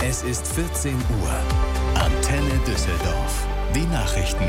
Es ist 14 Uhr. Antenne Düsseldorf. Die Nachrichten.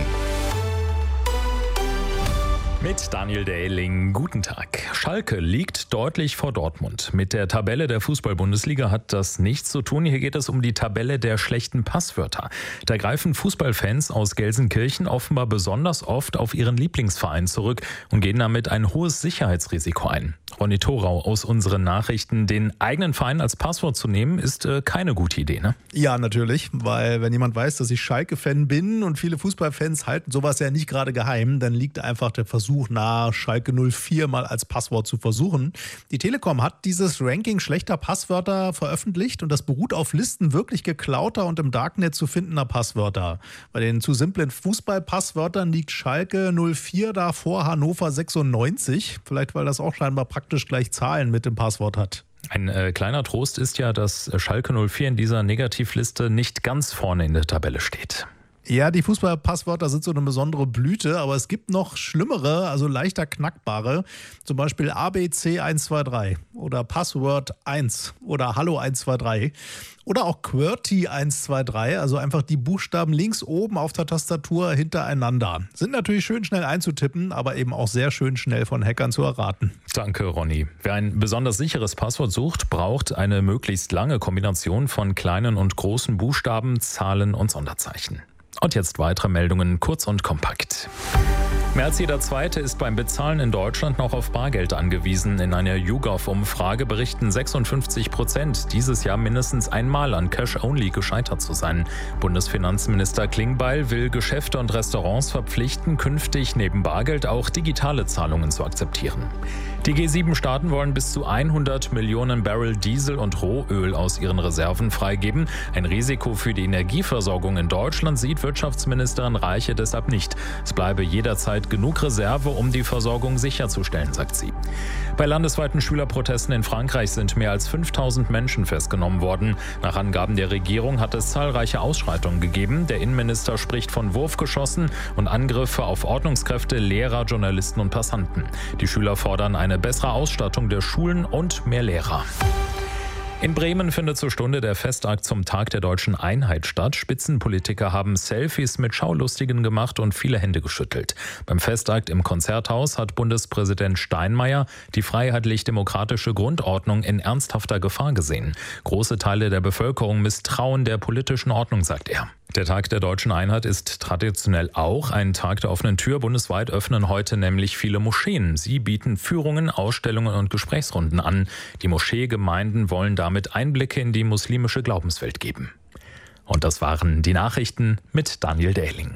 Mit Daniel Dehling, guten Tag. Schalke liegt deutlich vor Dortmund. Mit der Tabelle der Fußball-Bundesliga hat das nichts zu tun. Hier geht es um die Tabelle der schlechten Passwörter. Da greifen Fußballfans aus Gelsenkirchen offenbar besonders oft auf ihren Lieblingsverein zurück und gehen damit ein hohes Sicherheitsrisiko ein. Ronny Thorau aus unseren Nachrichten. Den eigenen Verein als Passwort zu nehmen, ist keine gute Idee, ne? Ja, natürlich, weil wenn jemand weiß, dass ich Schalke-Fan bin und viele Fußballfans halten sowas ja nicht gerade geheim, dann liegt einfach der Versuch nahe, Schalke 04 mal als Passwort zu versuchen. Die Telekom hat dieses Ranking schlechter Passwörter veröffentlicht und das beruht auf Listen wirklich geklauter und im Darknet zu findender Passwörter. Bei den zu simplen Fußballpasswörtern liegt Schalke 04 da vor Hannover 96, vielleicht weil das auch scheinbar praktisch gleich Zahlen mit dem Passwort hat. Ein kleiner Trost ist ja, dass Schalke 04 in dieser Negativliste nicht ganz vorne in der Tabelle steht. Ja, die Fußballpasswörter sind so eine besondere Blüte, aber es gibt noch schlimmere, also leichter knackbare, zum Beispiel ABC123 oder Password 1 oder Hallo 123 oder auch QWERTY123, also einfach die Buchstaben links oben auf der Tastatur hintereinander. Sind natürlich schön schnell einzutippen, aber eben auch sehr schön schnell von Hackern zu erraten. Danke, Ronny. Wer ein besonders sicheres Passwort sucht, braucht eine möglichst lange Kombination von kleinen und großen Buchstaben, Zahlen und Sonderzeichen. Und jetzt weitere Meldungen, kurz und kompakt. Mehr als jeder Zweite ist beim Bezahlen in Deutschland noch auf Bargeld angewiesen. In einer YouGov-Umfrage berichten 56%, dieses Jahr mindestens einmal an Cash-Only gescheitert zu sein. Bundesfinanzminister Klingbeil will Geschäfte und Restaurants verpflichten, künftig neben Bargeld auch digitale Zahlungen zu akzeptieren. Die G7-Staaten wollen bis zu 100 Millionen Barrel Diesel und Rohöl aus ihren Reserven freigeben. Ein Risiko für die Energieversorgung in Deutschland sieht Wirtschaftsministerin Reiche deshalb nicht. Es bleibe jederzeit genug Reserve, um die Versorgung sicherzustellen, sagt sie. Bei landesweiten Schülerprotesten in Frankreich sind mehr als 5000 Menschen festgenommen worden. Nach Angaben der Regierung hat es zahlreiche Ausschreitungen gegeben. Der Innenminister spricht von Wurfgeschossen und Angriffe auf Ordnungskräfte, Lehrer, Journalisten und Passanten. Die Schüler fordern eine bessere Ausstattung der Schulen und mehr Lehrer. In Bremen findet zur Stunde der Festakt zum Tag der deutschen Einheit statt. Spitzenpolitiker haben Selfies mit Schaulustigen gemacht und viele Hände geschüttelt. Beim Festakt im Konzerthaus hat Bundespräsident Steinmeier die freiheitlich-demokratische Grundordnung in ernsthafter Gefahr gesehen. Große Teile der Bevölkerung misstrauen der politischen Ordnung, sagt er. Der Tag der deutschen Einheit ist traditionell auch ein Tag der offenen Tür. Bundesweit öffnen heute nämlich viele Moscheen. Sie bieten Führungen, Ausstellungen und Gesprächsrunden an. Die Moscheegemeinden wollen damit Einblicke in die muslimische Glaubenswelt geben. Und das waren die Nachrichten mit Daniel Dehling.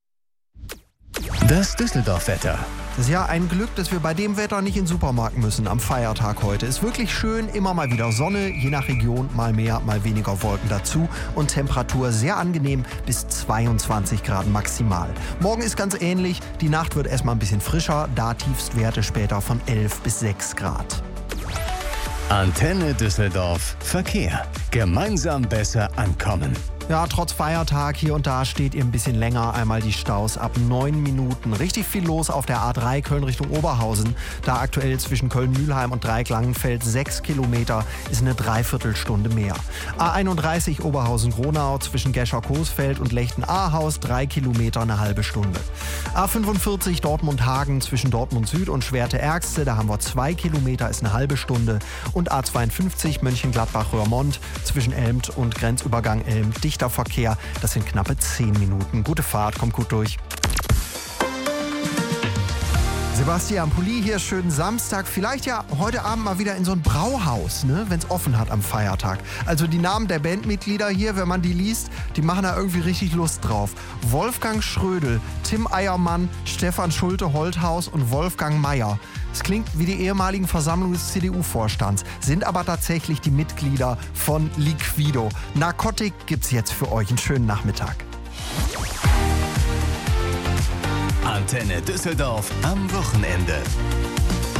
Das Düsseldorf-Wetter. Das ist ja ein Glück, dass wir bei dem Wetter nicht in den Supermarkt müssen am Feiertag heute. Ist wirklich schön, immer mal wieder Sonne, je nach Region mal mehr, mal weniger Wolken dazu und Temperatur sehr angenehm bis 22 Grad maximal. Morgen ist ganz ähnlich, die Nacht wird erstmal ein bisschen frischer, da Tiefstwerte später von 11 bis 6 Grad. Antenne Düsseldorf Verkehr. Gemeinsam besser ankommen. Ja, trotz Feiertag hier und da steht ihr ein bisschen länger. Einmal die Staus ab 9 Minuten. Richtig viel los auf der A3 Köln Richtung Oberhausen. Da aktuell zwischen Köln-Mühlheim und Dreieck-Langenfeld 6 Kilometer ist eine Dreiviertelstunde mehr. A31 Oberhausen-Gronau zwischen Gescher-Coesfeld und Lechten-Ahaus 3 Kilometer, eine halbe Stunde. A45 Dortmund-Hagen zwischen Dortmund Süd und Schwerte-Ergste, da haben wir 2 Kilometer, ist eine halbe Stunde. Und A52 Mönchengladbach-Röhrmond zwischen Elmt und Grenzübergang Elmt dichter Verkehr, das sind knappe 10 Minuten. Gute Fahrt, kommt gut durch. Sebastian Pulli hier, schönen Samstag. Vielleicht ja heute Abend mal wieder in so ein Brauhaus, ne, wenn es offen hat am Feiertag. Also die Namen der Bandmitglieder hier, wenn man die liest, die machen da irgendwie richtig Lust drauf. Wolfgang Schrödel, Tim Eiermann, Stefan Schulte-Holthaus und Wolfgang Mayer. Es klingt wie die ehemaligen Versammlungen des CDU-Vorstands, sind aber tatsächlich die Mitglieder von Liquido. Narcotic gibt's jetzt für euch. Einen schönen Nachmittag. Antenne Düsseldorf am Wochenende.